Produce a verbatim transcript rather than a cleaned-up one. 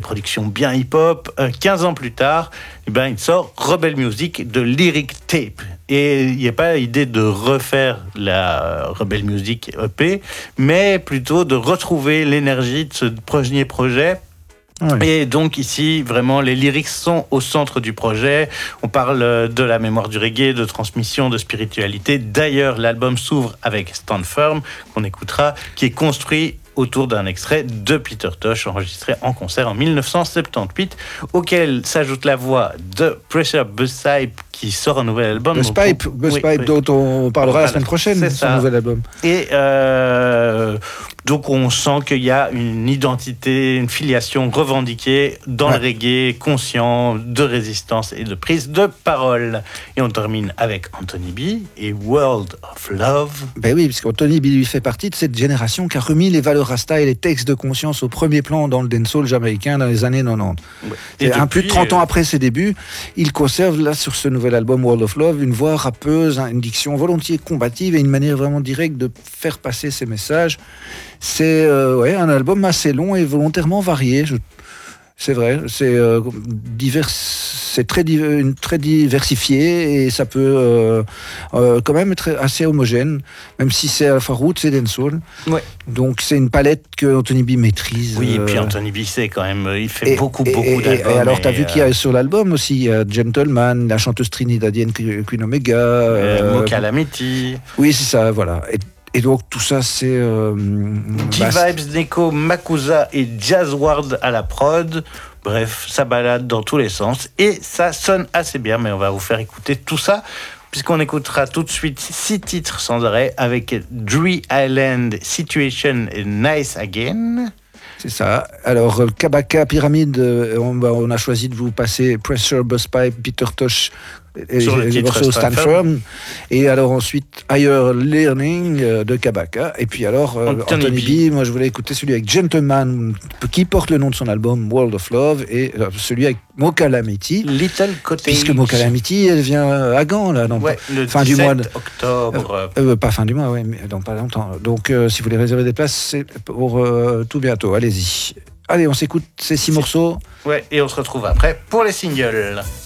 production bien hip-hop. Euh, quinze ans plus tard, eh ben, il sort Rebel Music de Lyric Tape. Et il n'y a pas l'idée de refaire la Rebel Music E P, mais plutôt de retrouver l'énergie de ce premier projet. Oui. Et donc ici, vraiment, les lyrics sont au centre du projet. On parle de la mémoire du reggae, de transmission, de spiritualité. D'ailleurs, l'album s'ouvre avec Stand Firm, qu'on écoutera, qui est construit autour d'un extrait de Peter Tosh enregistré en concert en dix-neuf cent soixante-dix-huit, auquel s'ajoute la voix de Pressure Busspipe qui sort un nouvel album. Busspipe, Busspipe oui, oui. dont on parlera la semaine prochaine, c'est son nouvel album. Et euh, donc on sent qu'il y a une identité, une filiation revendiquée dans ouais. le reggae, conscient de résistance et de prise de parole. Et on termine avec Anthony B et World of Love. Ben oui, parce qu'Anthony B lui fait partie de cette génération qui a remis les valeurs Rasta et les textes de conscience au premier plan dans le dancehall jamaïcain dans les années quatre-vingt-dix. Ouais. Et, et un plus de trente ans après ses débuts, il conserve là sur ce nouvel album World of Love une voix rappeuse, une diction volontiers combative et une manière vraiment directe de faire passer ses messages. C'est euh, ouais, un album assez long et volontairement varié. Je... C'est vrai, c'est, euh, divers, c'est très, div- très diversifié et ça peut euh, euh, quand même être assez homogène, même si c'est à la fois roots et dancehall. Ouais. Donc c'est une palette que Anthony B maîtrise. Oui, et puis Anthony B, c'est quand même, il fait et, beaucoup, et, beaucoup et, d'albums. Et alors, tu as vu euh... qu'il y a sur l'album aussi, il y a Gentleman, la chanteuse trinidadienne Queen Omega. Euh, euh, Mo Calamity. Oui, c'est ça, voilà. Et, Et donc tout ça c'est... Euh, G-Vibes, Neko, Makusa et Jazzward à la prod. Bref, ça balade dans tous les sens et ça sonne assez bien, mais on va vous faire écouter tout ça puisqu'on écoutera tout de suite six titres sans arrêt avec Dree Island, Situation et Nice Again. C'est ça. Alors, Kabaka, Pyramide, on, on a choisi de vous passer Pressure, Busspipe, Peter Tosh et les morceaux Stand Firm. Et alors ensuite, Higher Learning de Kabaka. Et puis alors, euh, Anthony, Anthony B, moi je voulais écouter celui avec Gentleman, qui porte le nom de son album World of Love, et euh, celui avec Mo Calamity. Little Cottage. Puisque Mo Calamity, elle vient à Gand, là, dans ouais, le fin dix-sept du mois. De, octobre. Euh, euh, pas fin du mois, oui, mais dans pas longtemps. Donc, euh, si vous voulez réserver des places, c'est pour euh, tout bientôt. Allez-y. Allez, on s'écoute ces six c'est... morceaux. Ouais, et on se retrouve après pour les singles.